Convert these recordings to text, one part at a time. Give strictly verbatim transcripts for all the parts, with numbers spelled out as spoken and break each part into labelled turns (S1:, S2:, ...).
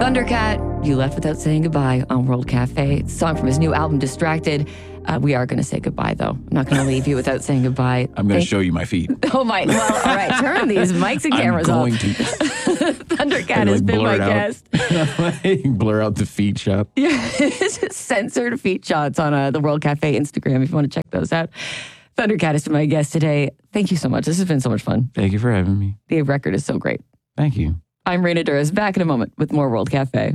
S1: Thundercat, You Left Without Saying Goodbye on World Cafe. It's a song from his new album, Distracted. Uh, we are going to say goodbye, though. I'm not going to leave you without saying goodbye.
S2: I'm going to show you my feet.
S1: Oh, my. Well, all right. Turn these mics and cameras
S2: I'm going
S1: off.
S2: to.
S1: Thundercat has
S2: like
S1: been my guest.
S2: Blur out the feet shot.
S1: Yeah, censored feet shots on uh, the World Cafe Instagram if you want to check those out. Thundercat has been my guest today. Thank you so much. This has been so much fun.
S2: Thank you for having me.
S1: The record is so great.
S2: Thank you.
S1: I'm Raina Duras, back in a moment with more World Cafe.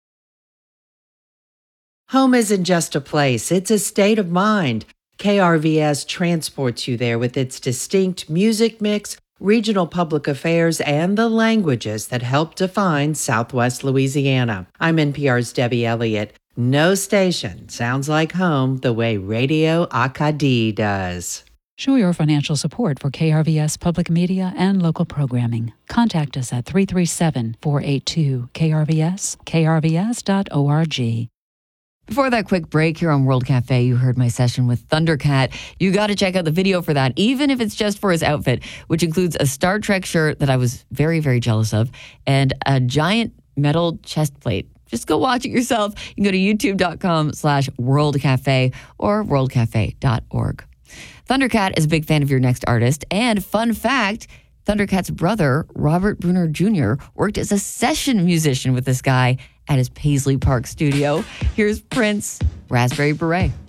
S3: Home isn't just a place, it's a state of mind. K R V S transports you there with its distinct music mix, regional public affairs, and the languages that help define Southwest Louisiana. I'm N P R's Debbie Elliott. No station sounds like home the way Radio Acadie does.
S4: Show your financial support for K R V S Public Media and local programming. Contact us at three three seven, four eight two, K R V S, k r v s dot org.
S1: Before that quick break here on World Cafe, you heard my session with Thundercat. You got to check out the video for that, even if it's just for his outfit, which includes a Star Trek shirt that I was very, very jealous of, and a giant metal chest plate. Just go watch it yourself. You can go to youtube.com slash World Cafe or world cafe dot org. Thundercat is a big fan of your next artist. And fun fact, Thundercat's brother, Robert Bruner Junior, worked as a session musician with this guy at his Paisley Park studio. Here's Prince, Raspberry Beret.